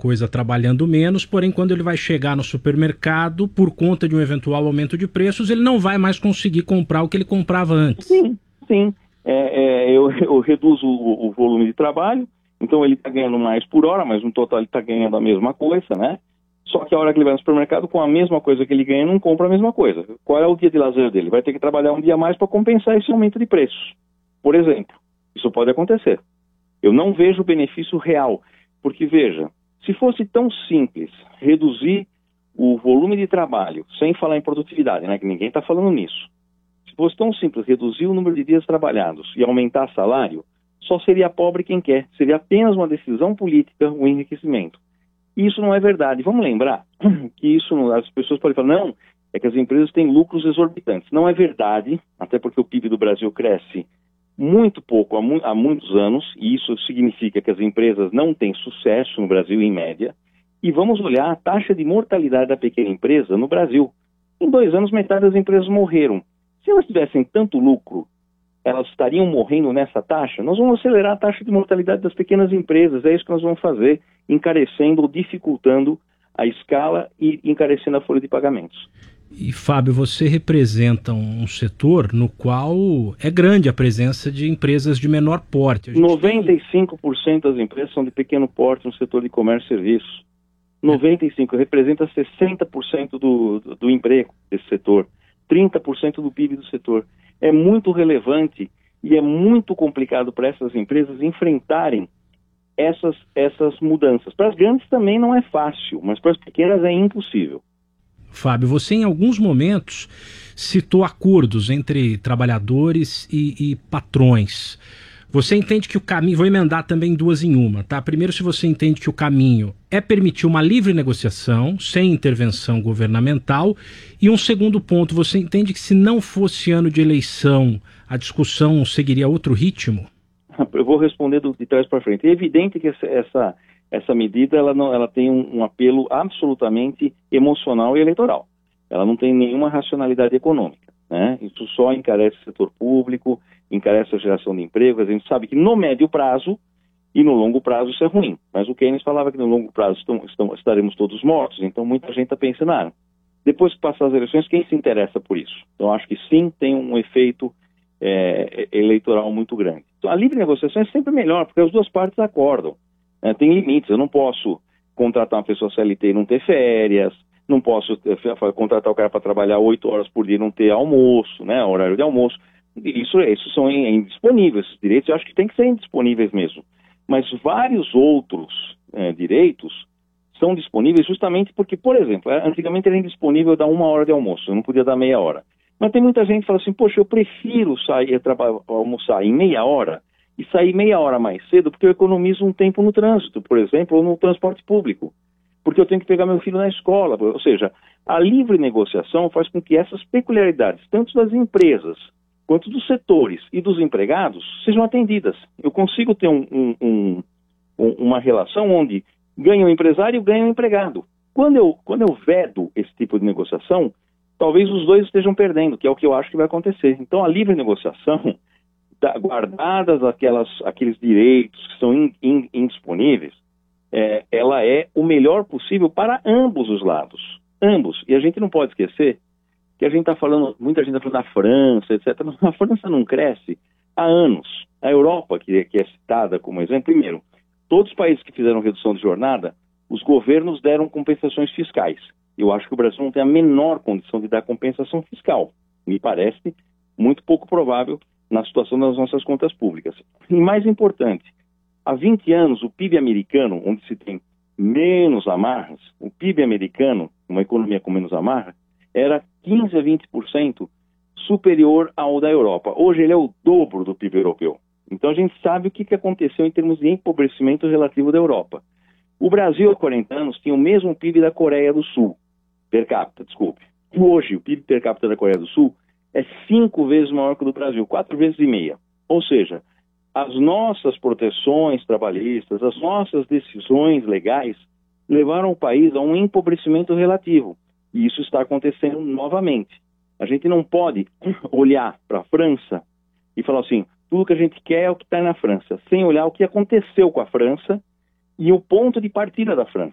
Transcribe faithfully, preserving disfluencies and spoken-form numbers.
coisa trabalhando menos, porém quando ele vai chegar no supermercado, por conta de um eventual aumento de preços, ele não vai mais conseguir comprar o que ele comprava antes. Sim, sim. É, é, eu, eu reduzo o, o volume de trabalho, então ele está ganhando mais por hora, mas no total ele está ganhando a mesma coisa, né? Só que a hora que ele vai no supermercado, com a mesma coisa que ele ganha, não compra a mesma coisa. Qual é o dia de lazer dele? Vai ter que trabalhar um dia a mais para compensar esse aumento de preços. Por exemplo, isso pode acontecer. Eu não vejo benefício real, porque veja, se fosse tão simples reduzir o volume de trabalho, sem falar em produtividade, né, que ninguém está falando nisso, se fosse tão simples reduzir o número de dias trabalhados e aumentar salário, só seria pobre quem quer, seria apenas uma decisão política, o enriquecimento. Isso não é verdade. Vamos lembrar que isso, as pessoas podem falar, não, é que as empresas têm lucros exorbitantes. Não é verdade, até porque o P I B do Brasil cresce muito pouco há, mu há muitos anos, e isso significa que as empresas não têm sucesso no Brasil em média. E vamos olhar a taxa de mortalidade da pequena empresa no Brasil. Em dois anos, metade das empresas morreram. Se elas tivessem tanto lucro, elas estariam morrendo nessa taxa? Nós vamos acelerar a taxa de mortalidade das pequenas empresas, é isso que nós vamos fazer, encarecendo ou dificultando a escala e encarecendo a folha de pagamentos. E, Fábio, você representa um setor no qual é grande a presença de empresas de menor porte. noventa e cinco por cento das empresas são de pequeno porte no setor de comércio e serviços. noventa e cinco por cento, representa sessenta por cento do, do, do emprego desse setor, trinta por cento do P I B do setor. É muito relevante e é muito complicado para essas empresas enfrentarem essas, essas mudanças. Para as grandes também não é fácil, mas para as pequenas é impossível. Fábio, você em alguns momentos citou acordos entre trabalhadores e, e patrões. Você entende que o caminho... Vou emendar também duas em uma, tá? Primeiro, se você entende que o caminho é permitir uma livre negociação, sem intervenção governamental. E um segundo ponto, você entende que se não fosse ano de eleição, a discussão seguiria outro ritmo? Eu vou responder do, de trás para frente. É evidente que essa, essa, essa medida ela não, ela tem um, um apelo absolutamente emocional e eleitoral. Ela não tem nenhuma racionalidade econômica, né? Isso só encarece o setor público, encarece a geração de emprego. A gente sabe que no médio prazo e no longo prazo isso é ruim. Mas o Keynes falava que no longo prazo estão, estão, estaremos todos mortos, então muita gente está pensando, ah, depois que passar as eleições, quem se interessa por isso? Então acho que sim, tem um efeito é, eleitoral muito grande. Então a livre negociação é sempre melhor, porque as duas partes acordam. É, tem limites, eu não posso contratar uma pessoa C L T e não ter férias, não posso é, contratar o cara para trabalhar oito horas por dia e não ter almoço, né, horário de almoço. Isso, isso são indisponíveis, esses direitos eu acho que tem que ser indisponíveis mesmo. Mas vários outros é, direitos são disponíveis justamente porque, por exemplo, antigamente era indisponível dar uma hora de almoço, eu não podia dar meia hora. Mas tem muita gente que fala assim, poxa, eu prefiro sair, almoçar em meia hora e sair meia hora mais cedo porque eu economizo um tempo no trânsito, por exemplo, ou no transporte público, porque eu tenho que pegar meu filho na escola. Ou seja, a livre negociação faz com que essas peculiaridades, tanto das empresas quanto dos setores e dos empregados, sejam atendidas. Eu consigo ter um, um, um, uma relação onde ganha o empresário e ganha o empregado. Quando eu, quando eu vedo esse tipo de negociação, talvez os dois estejam perdendo, que é o que eu acho que vai acontecer. Então, a livre negociação, guardadas aquelas, aqueles direitos que são in, in, indisponíveis, é, ela é o melhor possível para ambos os lados. Ambos. E a gente não pode esquecer que a gente está falando, muita gente está falando da França, etcétera. A França não cresce há anos. A Europa, que, que é citada como exemplo, primeiro, todos os países que fizeram redução de jornada, os governos deram compensações fiscais. Eu acho que o Brasil não tem a menor condição de dar compensação fiscal. Me parece muito pouco provável na situação das nossas contas públicas. E mais importante, há vinte anos o P I B americano, onde se tem menos amarras, o P I B americano, uma economia com menos amarra, era quinze a vinte por cento superior ao da Europa. Hoje ele é o dobro do P I B europeu. Então a gente sabe o que aconteceu em termos de empobrecimento relativo da Europa. O Brasil, há quarenta anos, tinha o mesmo P I B da Coreia do Sul, per capita, desculpe. Hoje, o P I B per capita da Coreia do Sul é cinco vezes maior que o do Brasil, quatro vezes e meia. Ou seja, as nossas proteções trabalhistas, as nossas decisões legais levaram o país a um empobrecimento relativo. E isso está acontecendo novamente. A gente não pode olhar para a França e falar assim, tudo que a gente quer é o que está na França, sem olhar o que aconteceu com a França e o ponto de partida da França.